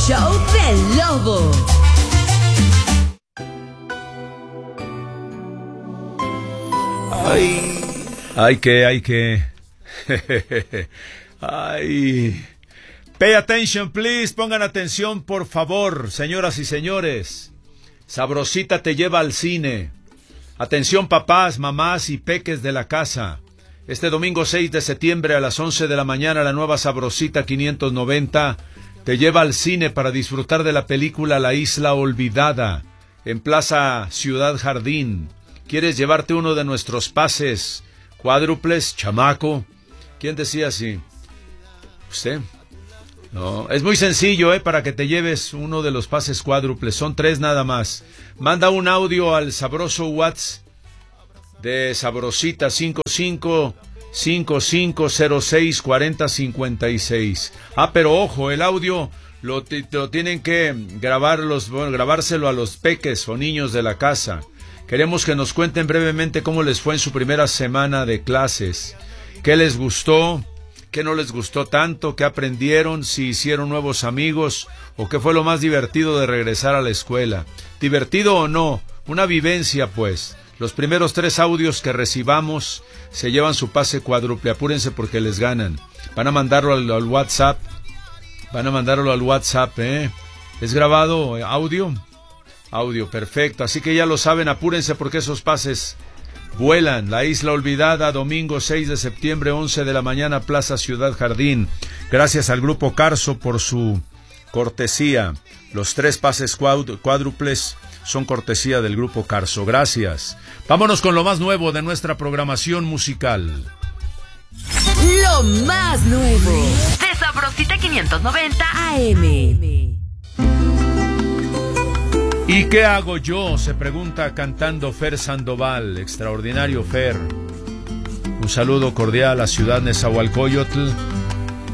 show del Lobo. Hay que. Ay. Pay attention, please. Pongan atención, por favor, señoras y señores. Sabrosita te lleva al cine. Atención, papás, mamás y peques de la casa. Este domingo 6 de septiembre a las 11 de la mañana, la nueva Sabrosita 590 te lleva al cine para disfrutar de la película La Isla Olvidada, en Plaza Ciudad Jardín. ¿Quieres llevarte uno de nuestros pases cuádruples, chamaco? ¿Quién decía así? ¿Usted? No, es muy sencillo, para que te lleves uno de los pases cuádruples. Son 3 nada más. Manda un audio al sabroso WhatsApp de Sabrosita 55064056. Pero ojo, el audio lo tienen que grabárselo a los peques o niños de la casa. Queremos que nos cuenten brevemente cómo les fue en su primera semana de clases. ¿Qué les gustó? ¿Qué no les gustó tanto? ¿Qué aprendieron? ¿Si hicieron nuevos amigos? ¿O qué fue lo más divertido de regresar a la escuela? ¿Divertido o no? Una vivencia, pues. Los primeros 3 audios que recibamos se llevan su pase cuádruple. Apúrense porque les ganan. Van a mandarlo al WhatsApp. ¿Es grabado audio? Audio, perfecto. Así que ya lo saben, apúrense porque esos pases vuelan. La Isla Olvidada, domingo 6 de septiembre, 11 de la mañana, Plaza Ciudad Jardín. Gracias al Grupo Carso por su cortesía. Los 3 pases cuádruples son cortesía del Grupo Carso. Gracias. Vámonos con lo más nuevo de nuestra programación musical. Lo más nuevo de Sabrosita 590 AM. ¿Y qué hago yo?, se pregunta cantando Fer Sandoval. Extraordinario Fer. Un saludo cordial a Ciudad Nezahualcóyotl,